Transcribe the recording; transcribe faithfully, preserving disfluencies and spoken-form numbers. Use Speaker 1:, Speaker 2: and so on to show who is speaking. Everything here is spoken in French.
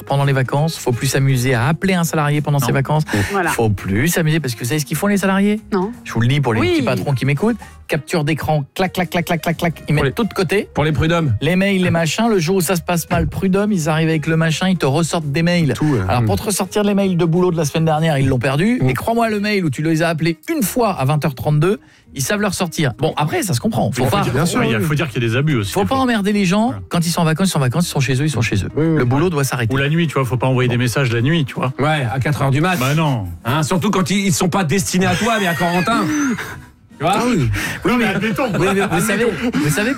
Speaker 1: pendant les vacances. Faut plus s'amuser à appeler un salarié pendant
Speaker 2: Non.
Speaker 1: ses vacances.
Speaker 3: Voilà.
Speaker 1: Faut plus s'amuser parce que vous savez ce qu'ils font les salariés ?
Speaker 3: Non.
Speaker 1: Je vous le dis pour les
Speaker 3: Oui.
Speaker 1: petits patrons qui m'écoutent. Capture d'écran, clac, clac, clac, clac, clac, clac. Ils mettent
Speaker 2: les-
Speaker 1: tout de côté.
Speaker 2: Pour les prud'hommes.
Speaker 1: Les mails, les machins. Le jour où ça se passe mal, prud'homme, ils arrivent avec le machin, ils te ressortent des mails.
Speaker 4: Tout, euh,
Speaker 1: Alors pour te ressortir les mails de boulot de la semaine dernière, ils l'ont perdu.
Speaker 2: Mm.
Speaker 1: Et crois-moi, le mail où tu les as appelés une fois à vingt heures trente-deux, ils savent le ressortir. Bon, après, ça se comprend. Faut
Speaker 2: Il faut
Speaker 1: pas,
Speaker 2: dire-
Speaker 4: bien sûr,
Speaker 2: ouais, il y a-
Speaker 4: oui.
Speaker 2: faut dire qu'il y a des abus aussi.
Speaker 1: faut pas emmerder les gens.
Speaker 2: Voilà.
Speaker 1: Quand ils sont en vacances, ils sont en vacances, ils sont chez eux, ils sont chez eux.
Speaker 4: Oui, oui.
Speaker 1: Le boulot doit s'arrêter.
Speaker 2: Ou la nuit, tu vois, faut pas envoyer des messages la nuit, tu vois.
Speaker 5: Ouais, à quatre heures du mat.
Speaker 2: Bah non.
Speaker 5: Hein, surtout quand ils, ils sont pas destinés à toi, mais à Corentin. Tu vois
Speaker 4: Ah oui.
Speaker 1: Oui, mais-
Speaker 2: admettons.
Speaker 1: oui, mais vous, savez, vous savez